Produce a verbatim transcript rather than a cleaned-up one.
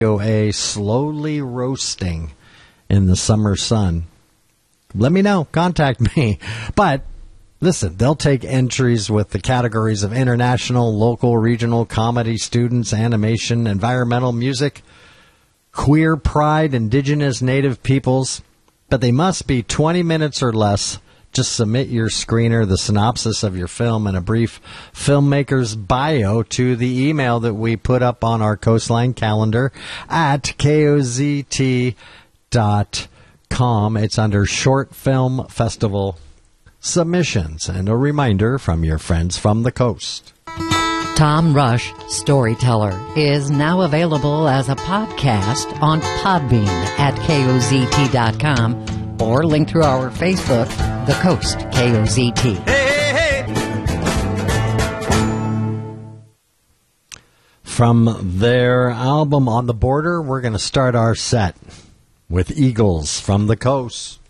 A slowly roasting in the summer sun. Let me know. Contact me. But listen, they'll take entries with the categories of international, local, regional, comedy, students, animation, environmental, music, queer, pride, indigenous, native peoples. But they must be twenty minutes or less. Just submit your screener, the synopsis of your film, and a brief filmmaker's bio to the email that we put up on our Coastline calendar at K O Z T dot com. It's under Short Film Festival Submissions. And a reminder from your friends from the coast. Tom Rush, Storyteller, is now available as a podcast on Podbean at K O Z T dot com or link to our Facebook, The Coast K O Z T. Hey, hey, hey. From their album On the Border, we're going to start our set with Eagles from the Coast.